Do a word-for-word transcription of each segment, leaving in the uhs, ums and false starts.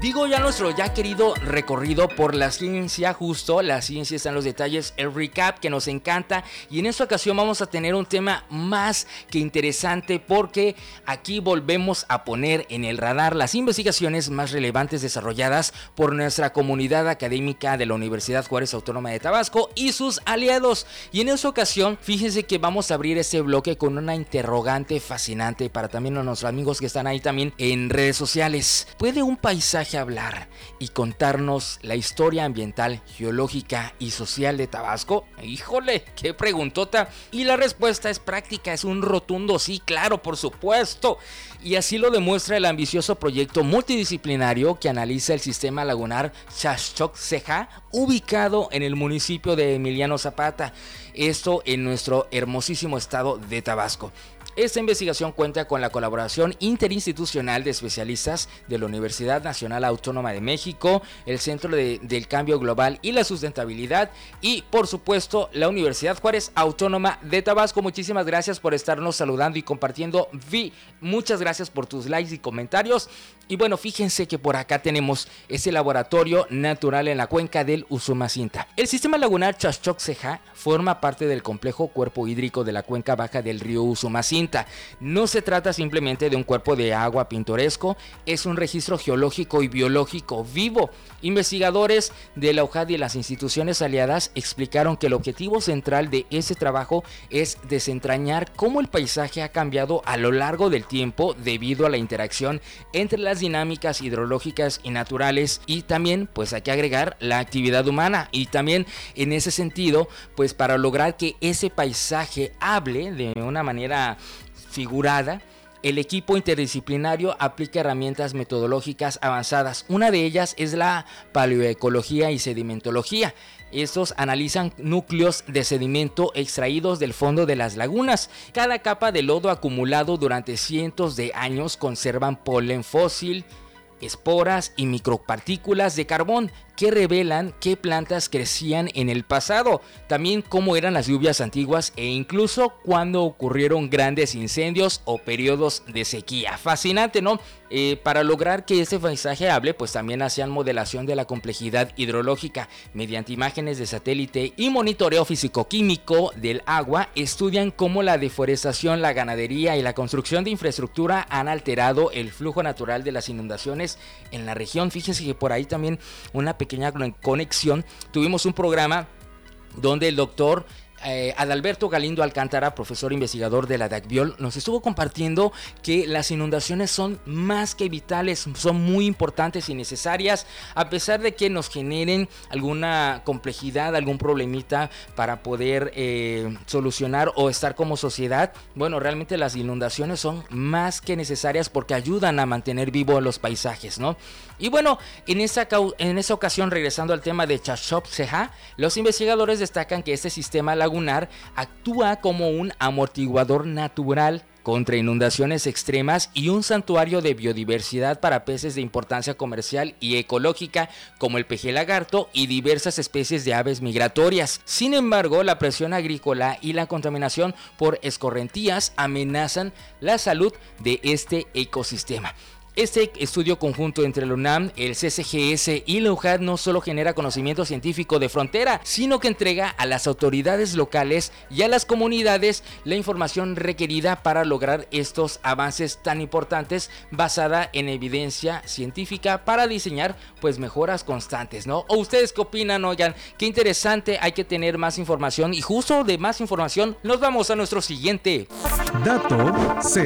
Digo ya nuestro ya querido recorrido por la ciencia, justo, la ciencia está en los detalles, el recap que nos encanta, y en esta ocasión vamos a tener un tema más que interesante porque aquí volvemos a poner en el radar las investigaciones más relevantes desarrolladas por nuestra comunidad académica de la Universidad Juárez Autónoma de Tabasco y sus aliados. Y en esta ocasión, fíjense que vamos a abrir este bloque con una interrogante fascinante para también a nuestros amigos que están ahí también en redes sociales. ¿Puede un paisaje hablar y contarnos la historia ambiental, geológica y social de Tabasco? Híjole, qué preguntota. Y la respuesta es práctica, es un rotundo sí, claro, por supuesto. Y así lo demuestra el ambicioso proyecto multidisciplinario que analiza el sistema lagunar Chachoc-Ceja, ubicado en el municipio de Emiliano Zapata, esto en nuestro hermosísimo estado de Tabasco. Esta investigación cuenta con la colaboración interinstitucional de especialistas de la Universidad Nacional Autónoma de México, el Centro de, del Cambio Global y la Sustentabilidad y, por supuesto, la Universidad Juárez Autónoma de Tabasco. Muchísimas gracias por estarnos saludando y compartiendo. Vi, muchas gracias por tus likes y comentarios. Y bueno, fíjense que por acá tenemos ese laboratorio natural en la cuenca del Usumacinta. El sistema lagunar Chachoc-Ceja forma parte del complejo cuerpo hídrico de la cuenca baja del río Usumacinta. No se trata simplemente de un cuerpo de agua pintoresco, es un registro geológico y biológico vivo. Investigadores de la U J A D y las instituciones aliadas explicaron que el objetivo central de ese trabajo es desentrañar cómo el paisaje ha cambiado a lo largo del tiempo debido a la interacción entre las dinámicas hidrológicas y naturales, y también pues hay que agregar la actividad humana. Y también en ese sentido, pues para lograr que ese paisaje hable de una manera figurada, el equipo interdisciplinario aplica herramientas metodológicas avanzadas. Una de ellas es la paleoecología y sedimentología. Estos analizan núcleos de sedimento extraídos del fondo de las lagunas. Cada capa de lodo acumulado durante cientos de años conservan polen fósil, esporas y micropartículas de carbón que revelan qué plantas crecían en el pasado, también cómo eran las lluvias antiguas e incluso cuando ocurrieron grandes incendios o periodos de sequía. Fascinante, ¿no? Eh, para lograr que este paisaje hable, pues también hacían modelación de la complejidad hidrológica mediante imágenes de satélite y monitoreo físico-químico del agua. Estudian cómo la deforestación, la ganadería y la construcción de infraestructura han alterado el flujo natural de las inundaciones en la región. Fíjense que por ahí también una pequeña conexión. Tuvimos un programa donde el doctor Eh, Adalberto Galindo Alcántara, profesor investigador de la DACBIOL, nos estuvo compartiendo que las inundaciones son más que vitales, son muy importantes y necesarias, a pesar de que nos generen alguna complejidad, algún problemita para poder eh, solucionar o estar como sociedad. Bueno, realmente las inundaciones son más que necesarias porque ayudan a mantener vivos los paisajes, ¿no? Y bueno, en esa, en esa ocasión, regresando al tema de Chachoc-Ceja, los investigadores destacan que este sistema lagunar actúa como un amortiguador natural contra inundaciones extremas y un santuario de biodiversidad para peces de importancia comercial y ecológica como el peje lagarto y diversas especies de aves migratorias. Sin embargo, la presión agrícola y la contaminación por escorrentías amenazan la salud de este ecosistema. Este estudio conjunto entre la UNAM, el C C G S y la U J A D no solo genera conocimiento científico de frontera, sino que entrega a las autoridades locales y a las comunidades la información requerida para lograr estos avances tan importantes, basada en evidencia científica para diseñar pues mejoras constantes, ¿no? ¿O ustedes qué opinan? Oigan, qué interesante, hay que tener más información, y justo de más información nos vamos a nuestro siguiente Dato C.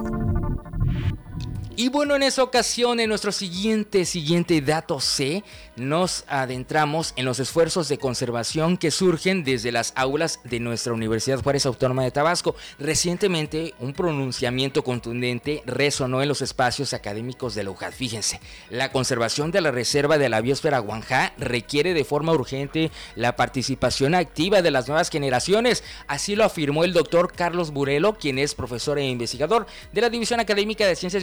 Y bueno, en esa ocasión, en nuestro siguiente, siguiente dato C, nos adentramos en los esfuerzos de conservación que surgen desde las aulas de nuestra Universidad Juárez Autónoma de Tabasco. Recientemente, un pronunciamiento contundente resonó en los espacios académicos de la U J A D. Fíjense, la conservación de la reserva de la biosfera Huanjá requiere de forma urgente la participación activa de las nuevas generaciones. Así lo afirmó el doctor Carlos Burelo, quien es profesor e investigador de la División Académica de Ciencias Biológicas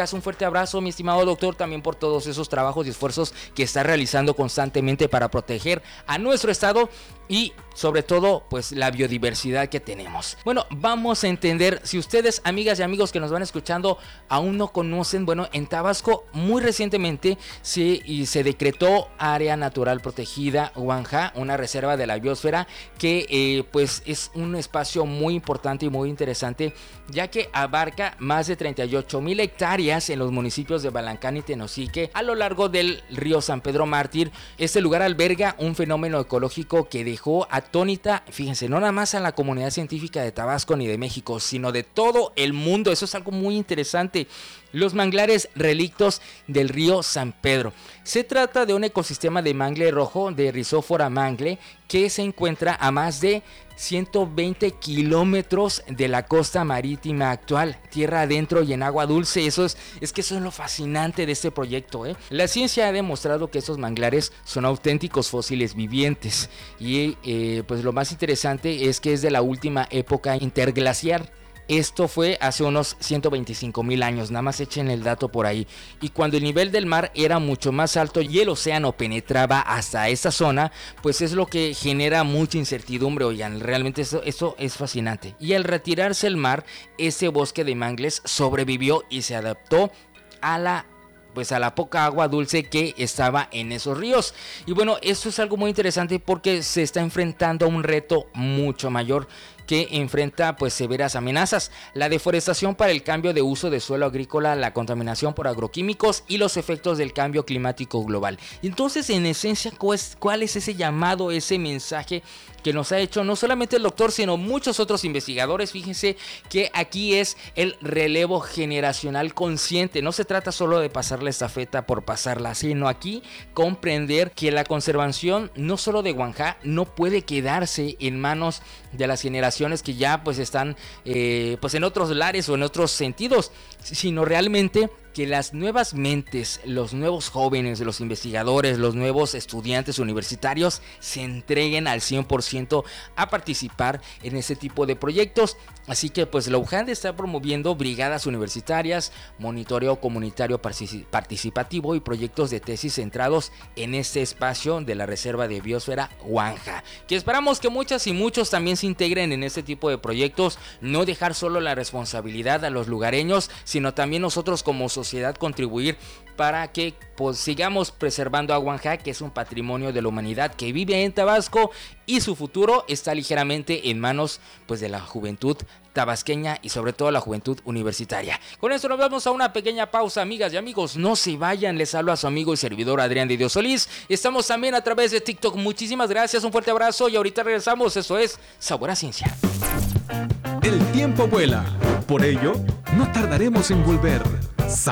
Zacatecas. Un fuerte abrazo, mi estimado doctor, también por todos esos trabajos y esfuerzos que está realizando constantemente para proteger a nuestro estado y sobre todo pues la biodiversidad que tenemos. Bueno, vamos a entender, si ustedes, amigas y amigos que nos van escuchando, aún no conocen, bueno, en Tabasco muy recientemente se, y se decretó área natural protegida Huanja, una reserva de la biosfera que eh, pues es un espacio muy importante y muy interesante, ya que abarca más de treinta y ocho mil hectáreas en los municipios de Balancán y Tenosique a lo largo del río San Pedro Mártir. Este lugar alberga un fenómeno ecológico que dejó atónita, fíjense, no nada más a la comunidad científica de Tabasco ni de México, sino de todo el mundo. Eso es algo muy interesante. Los manglares relictos del río San Pedro. Se trata de un ecosistema de mangle rojo de Rhizophyra mangle que se encuentra a más de ciento veinte kilómetros de la costa marítima actual, tierra adentro y en agua dulce. Eso es, es que eso es lo fascinante de este proyecto, ¿eh? La ciencia ha demostrado que estos manglares son auténticos fósiles vivientes y eh, pues lo más interesante es que es de la última época interglaciar. Esto fue hace unos ciento veinticinco mil años, nada más echen el dato por ahí. Y cuando el nivel del mar era mucho más alto y el océano penetraba hasta esa zona, pues es lo que genera mucha incertidumbre. Oigan, realmente eso, eso es fascinante. Y al retirarse el mar, ese bosque de mangles sobrevivió y se adaptó a la pues a la poca agua dulce que estaba en esos ríos. Y bueno, esto es algo muy interesante porque se está enfrentando a un reto mucho mayor que enfrenta pues severas amenazas: la deforestación para el cambio de uso de suelo agrícola, la contaminación por agroquímicos y los efectos del cambio climático global. Entonces, en esencia, ¿cuál es ese llamado, ese mensaje que nos ha hecho no solamente el doctor, sino muchos otros investigadores? Fíjense que aquí es el relevo generacional consciente. No se trata solo de pasar la estafeta por pasarla, sino aquí comprender que la conservación no solo de Huanja no puede quedarse en manos de las generaciones que ya pues están eh, pues en otros lares o en otros sentidos, sino realmente que las nuevas mentes, los nuevos jóvenes, los investigadores, los nuevos estudiantes universitarios se entreguen al cien por ciento a participar en ese tipo de proyectos. Así que pues la U J A D está promoviendo brigadas universitarias, monitoreo comunitario participativo y proyectos de tesis centrados en este espacio de la Reserva de Biosfera Huanja, que esperamos que muchas y muchos también se integren en este tipo de proyectos. No dejar solo la responsabilidad a los lugareños, sino también nosotros como sociedad sociedad contribuir para que pues sigamos preservando a Huanja, que es un patrimonio de la humanidad que vive en Tabasco y su futuro está ligeramente en manos pues de la juventud tabasqueña y sobre todo la juventud universitaria. Con esto nos vamos a una pequeña pausa, amigas y amigos. No se vayan, les hablo a su amigo y servidor Adrián de Dios Solís. Estamos también a través de TikTok. Muchísimas gracias, un fuerte abrazo y ahorita regresamos. Eso es Sabor a Ciencia. El tiempo vuela, por ello no tardaremos en volver.